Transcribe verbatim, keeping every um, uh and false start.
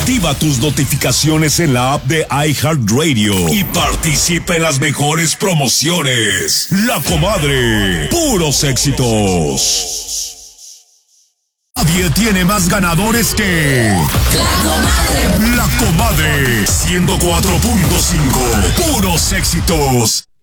Activa tus notificaciones en la app de iHeartRadio y participa en las mejores promociones. La Comadre, puros éxitos. Nadie tiene más ganadores que La Comadre. La Comadre, ciento cuatro punto cinco, puros éxitos.